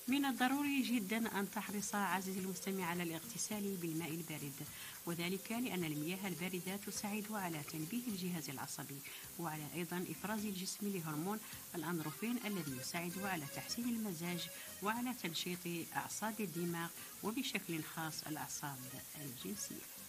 من الضروري جدا أن تحرص عزيزي المستمع على الاغتسال بالماء البارد، وذلك لأن المياه الباردة تساعد على تنبيه الجهاز العصبي، وعلى أيضا إفراز الجسم لهرمون الأندروفين الذي يساعد على تحسين المزاج وعلى تنشيط أعصاب الدماغ وبشكل خاص الأعصاب الجنسية.